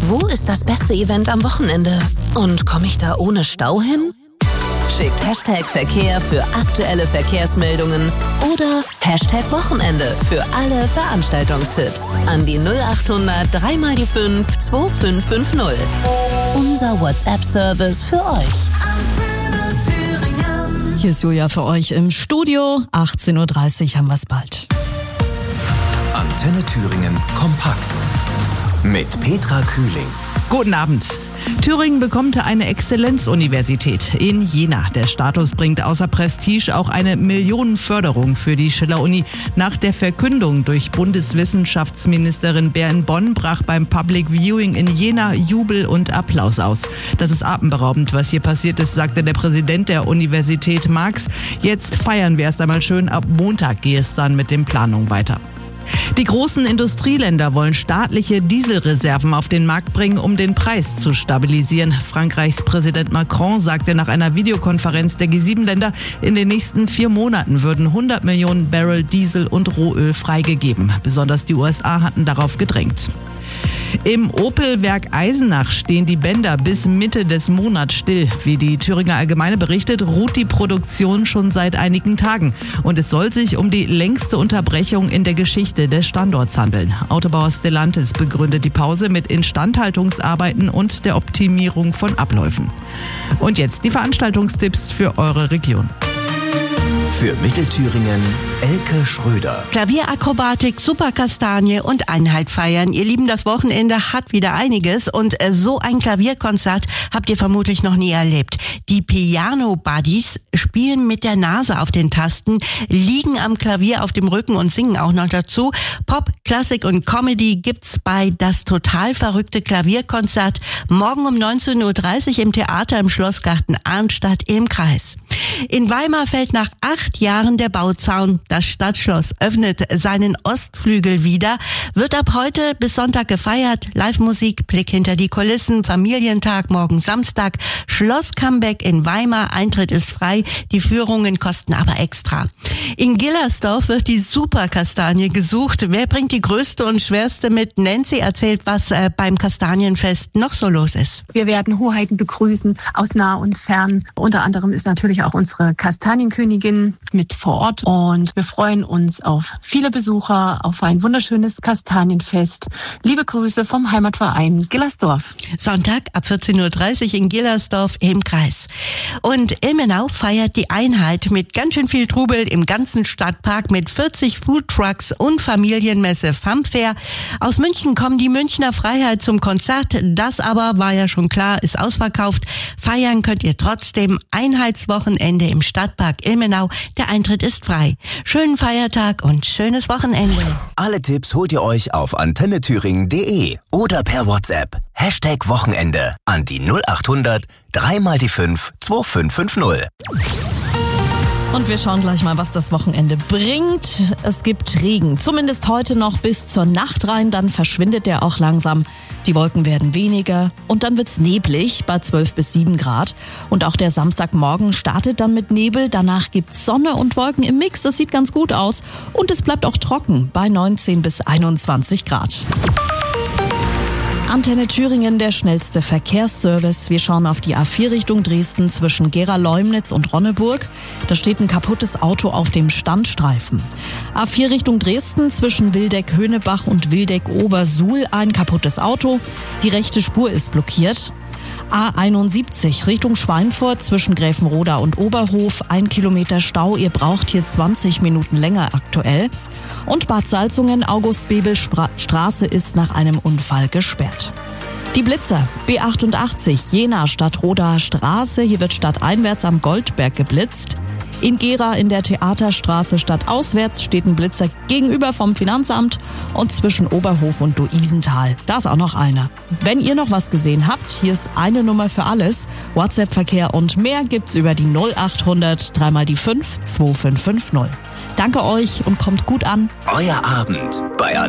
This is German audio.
Wo ist das beste Event am Wochenende? Und komme ich da ohne Stau hin? Schickt #Verkehr für aktuelle Verkehrsmeldungen oder #Wochenende für alle Veranstaltungstipps an die 0800 3x5 2550. Unser WhatsApp-Service für euch. Hier ist Julia für euch im Studio. 18.30 Uhr haben wir es bald. Antenne Thüringen kompakt mit Petra Kühling. Guten Abend. Thüringen bekommt eine Exzellenzuniversität in Jena. Der Status bringt außer Prestige auch eine Millionenförderung für die Schiller-Uni. Nach der Verkündung durch Bundeswissenschaftsministerin Baerbock brach beim Public Viewing in Jena Jubel und Applaus aus. Das ist atemberaubend, was hier passiert ist, sagte der Präsident der Universität Marx. Jetzt feiern wir erst einmal schön. Ab Montag gehe es dann mit den Planungen weiter. Die großen Industrieländer wollen staatliche Dieselreserven auf den Markt bringen, um den Preis zu stabilisieren. Frankreichs Präsident Macron sagte nach einer Videokonferenz der G7-Länder, in den nächsten 4 Monaten würden 100 Millionen Barrel Diesel und Rohöl freigegeben. Besonders die USA hatten darauf gedrängt. Im Opel-Werk Eisenach stehen die Bänder bis Mitte des Monats still. Wie die Thüringer Allgemeine berichtet, ruht die Produktion schon seit einigen Tagen. Und es soll sich um die längste Unterbrechung in der Geschichte des Standorts handeln. Autobauer Stellantis begründet die Pause mit Instandhaltungsarbeiten und der Optimierung von Abläufen. Und jetzt die Veranstaltungstipps für eure Region. Für Mittelthüringen Elke Schröder. Klavierakrobatik, Superkastanie und Einheit feiern. Ihr Lieben, das Wochenende hat wieder einiges und so ein Klavierkonzert habt ihr vermutlich noch nie erlebt. Die Piano Buddies spielen mit der Nase auf den Tasten, liegen am Klavier auf dem Rücken und singen auch noch dazu. Pop, Klassik und Comedy gibt's bei Das total verrückte Klavierkonzert morgen um 19.30 Uhr im Theater im Schlossgarten Arnstadt im Kreis. In Weimar fällt nach 8 Jahren der Bauzaun. Das Stadtschloss öffnet seinen Ostflügel wieder, wird ab heute bis Sonntag gefeiert. Live-Musik, Blick hinter die Kulissen, Familientag, morgen Samstag, Schloss-Comeback in Weimar, Eintritt ist frei, die Führungen kosten aber extra. In Gillersdorf wird die Superkastanie gesucht. Wer bringt die größte und schwerste mit? Nancy erzählt, was beim Kastanienfest noch so los ist. Wir werden Hoheiten begrüßen aus nah und fern. Unter anderem ist natürlich auch unsere Kastanienkönigin mit vor Ort und wir freuen uns auf viele Besucher, auf ein wunderschönes Kastanienfest. Liebe Grüße vom Heimatverein Gillersdorf. Sonntag ab 14.30 Uhr in Gillersdorf im Kreis. Und Ilmenau feiert die Einheit mit ganz schön viel Trubel im ganzen Stadtpark mit 40 Foodtrucks und Familienmesse Funfair. Aus München kommen die Münchner Freiheit zum Konzert. Das aber war ja schon klar, ist ausverkauft. Feiern könnt ihr trotzdem. Einheitswochenende im Stadtpark Ilmenau. Der Eintritt ist frei. Schönen Feiertag und schönes Wochenende. Alle Tipps holt ihr euch auf antennethüringen.de oder per WhatsApp. #Wochenende an die 0800 3x5 2550. Und wir schauen gleich mal, was das Wochenende bringt. Es gibt Regen, zumindest heute noch bis zur Nacht rein, dann verschwindet der auch langsam. Die Wolken werden weniger und dann wird's neblig bei 12 bis 7 Grad. Und auch der Samstagmorgen startet dann mit Nebel, danach gibt's Sonne und Wolken im Mix, das sieht ganz gut aus. Und es bleibt auch trocken bei 19 bis 21 Grad. Antenne Thüringen, der schnellste Verkehrsservice. Wir schauen auf die A4 Richtung Dresden zwischen Gera-Leumnitz und Ronneburg. Da steht ein kaputtes Auto auf dem Standstreifen. A4 Richtung Dresden zwischen Wildeck-Höhnebach und Wildeck-Obersuhl ein kaputtes Auto. Die rechte Spur ist blockiert. A71 Richtung Schweinfurt zwischen Gräfenroda und Oberhof. 1 Kilometer Stau. Ihr braucht hier 20 Minuten länger aktuell. Und Bad Salzungen, August-Bebel-Straße ist nach einem Unfall gesperrt. Die Blitzer, B88, Jena Stadtrodaer Straße, hier wird stadteinwärts am Goldberg geblitzt. In Gera in der Theaterstraße stadtauswärts steht ein Blitzer gegenüber vom Finanzamt und zwischen Oberhof und Luisenthal. Da ist auch noch einer. Wenn ihr noch was gesehen habt, hier ist eine Nummer für alles. WhatsApp-Verkehr und mehr gibt's über die 0800 3x5 2550. Danke euch und kommt gut an. Euer Abend bei